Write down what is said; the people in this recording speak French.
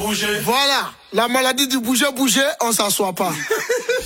bouger. Voilà, la maladie du bouger, on s'assoit pas.